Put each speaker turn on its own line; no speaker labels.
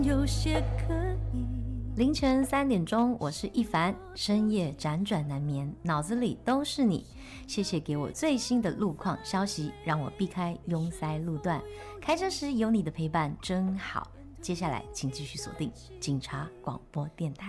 有些可以。
凌晨3点钟，我是一凡，深夜辗转难眠，脑子里都是你。谢谢给我最新的路况消息，让我避开拥塞路段。开车时有你的陪伴真好。接下来请继续锁定警察广播电台。